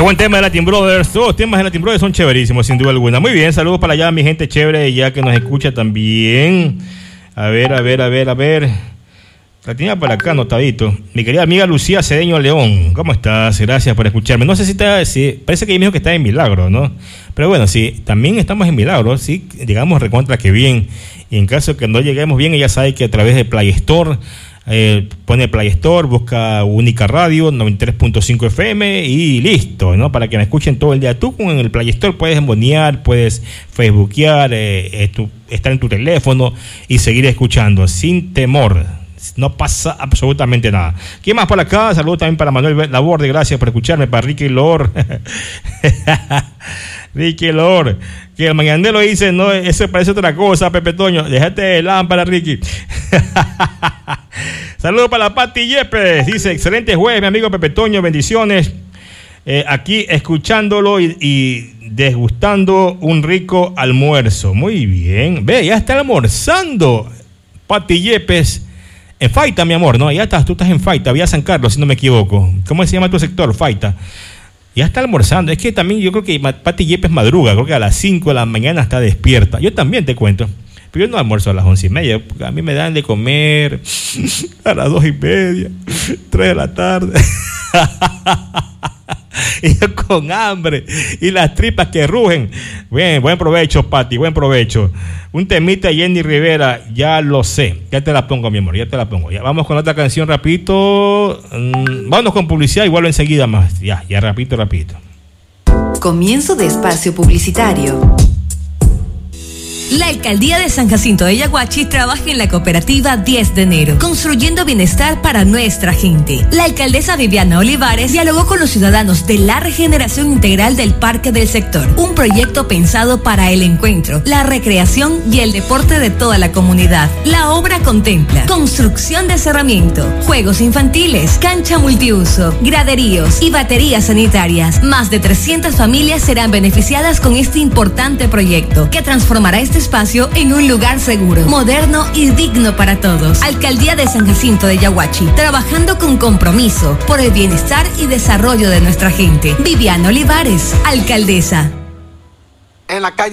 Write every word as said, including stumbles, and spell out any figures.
buen tema de Latin Brothers. Todos los temas de Latin Brothers son chéverísimos, sin duda alguna. Muy bien, saludos para allá, mi gente chévere, ya que nos escucha también. A ver, a ver, a ver, a ver. La tenía por acá anotadito. Mi querida amiga Lucía Cedeño León. ¿Cómo estás? Gracias por escucharme. No sé si está, si, parece que ella me dijo que está en Milagro, ¿no? Pero bueno, sí, también estamos en Milagro, sí, llegamos recontra que bien. Y en caso que no lleguemos bien, ella sabe que a través de Play Store, eh, pone Play Store, busca Única Radio, noventa y tres punto cinco F M y listo, ¿no? Para que me escuchen todo el día. Tú con el Play Store puedes embonear, puedes facebookear, eh, eh, tu, estar en tu teléfono y seguir escuchando sin temor. No pasa absolutamente nada. ¿Quién más por acá? Saludos también para Manuel Laborde, gracias por escucharme. Para Ricky Lor. Ricky Lor. Que el mañanero dice, no, eso parece otra cosa, Pepe Toño. Déjate de lámpara, Ricky. Saludos para la Pati Yepes. Dice, excelente jueves, mi amigo Pepe Toño, bendiciones. Eh, aquí escuchándolo y, y degustando un rico almuerzo. Muy bien. Ve, ya está almorzando. Pati Yepes. En Faita, mi amor, ¿no? Ya estás, tú estás en Faita, Vía San Carlos, si no me equivoco. ¿Cómo se llama tu sector? Faita. Ya está almorzando. Es que también yo creo que Pati Yepes madruga, creo que a las cinco de la mañana está despierta. Yo también te cuento. Pero yo no almuerzo a las once y media, porque a mí me dan de comer a las dos y media, tres de la tarde. Y yo con hambre y las tripas que rugen. Bien, buen provecho, Pati, buen provecho. Un temita de Jenny Rivera, ya lo sé. Ya te la pongo, mi amor, ya te la pongo. Ya vamos con otra canción rapidito. Mm, vámonos con publicidad y vuelvo enseguida más. Ya, ya rapidito, rapidito. Comienzo de espacio publicitario. La Alcaldía de San Jacinto de Yaguachi trabaja en la cooperativa diez de enero, construyendo bienestar para nuestra gente. La alcaldesa Viviana Olivares dialogó con los ciudadanos de la regeneración integral del Parque del Sector, un proyecto pensado para el encuentro, la recreación y el deporte de toda la comunidad. La obra contempla construcción de cerramiento, juegos infantiles, cancha multiuso, graderíos y baterías sanitarias. Más de trescientas familias serán beneficiadas con este importante proyecto que transformará este espacio en un lugar seguro, moderno y digno para todos. Alcaldía de San Jacinto de Yaguachi, trabajando con compromiso por el bienestar y desarrollo de nuestra gente. Viviana Olivares, alcaldesa. En la calle